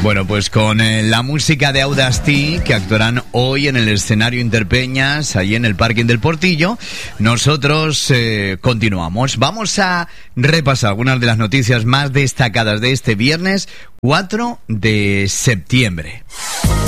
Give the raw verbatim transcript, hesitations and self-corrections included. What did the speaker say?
Bueno, pues con eh, la música de Audacity, que actuarán hoy en el escenario Interpeñas, ahí en el parking del Portillo, nosotros eh, continuamos. Vamos a repasar algunas de las noticias más destacadas de este viernes cuatro de septiembre.